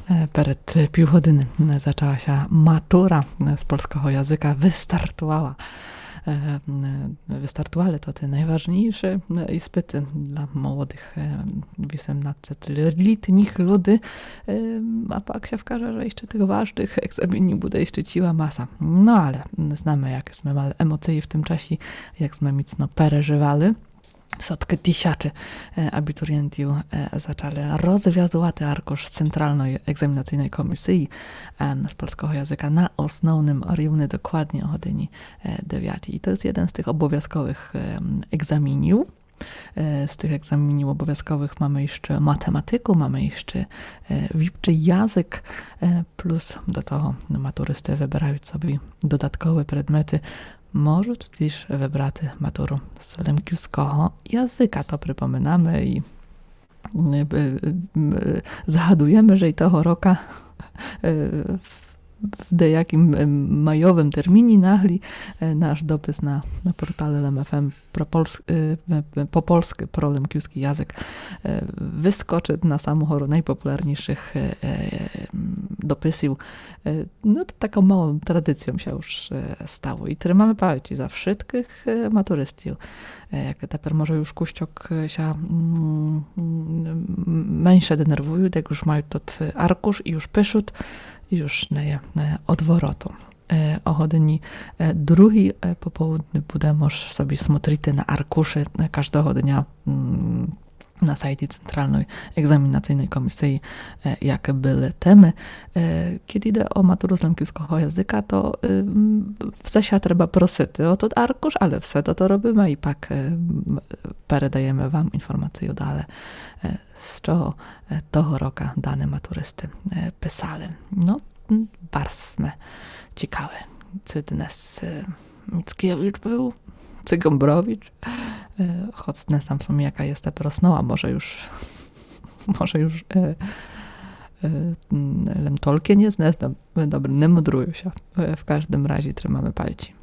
Перед півгодини zaczęła matura z polskiego języka, wystartowały to te najważniejsze ispity dla młodych 18-letnich ludzi, a pak się wkaże, że jeszcze tych ważnych egzaminów będzie jeszcze ciła masa. No ale znamy, jak sme mali emocje w tym czasie, jak sme mocno pereżywali. Setki tysięcy abiturientów zaczęli rozwiązywać arkusz z Centralnej Egzaminacyjnej Komisji z polskiego języka na osnovnym rівні dokładnie o godzinie 9. I to jest jeden z tych obowiązkowych egzaminów. Z tych egzaminów obowiązkowych mamy jeszcze matematykę, mamy jeszcze wipczy język, plus do tego maturysty wybierają sobie dodatkowe predmety. Może też wybrać maturę z lemkiewskiego języka, to przypominamy i zgadujemy, że i tego roku w dejakim majowym terminie nagli nasz dopis na portale LMFM po polsku pro lemkiewski język wyskoczy na samochodu najpopularniejszych dopisów. No to taką małą tradycją się już stało. I tyle mamy pamięci za wszystkich maturystów. Jak teraz może już kuściok się mniejsze denerwują, jak już mają tot arkusz i już piszą, i już nie odwrotu. O godzinie drugiej po południu będziemy sobie смотрити na arkuszy każdego dnia na sajcie Centralnej Egzaminacyjnej Komisji, jakie były temy. Kiedy idzie o maturę z lemkiewskiego języka, to все się trzeba prosić o ten arkusz, ale все to robimy i pak передajemy wam informacje dalej, z czego tego roku dane maturysty pisali. No, bardzo ciekawe. Czy dnes Mickiewicz był? Czy Gombrowicz? Choć dnes tam są jaka jest ta prosnowa, może już Tolkien jest, dnes dobry, nie mudrują się. W każdym razie trzymamy palci.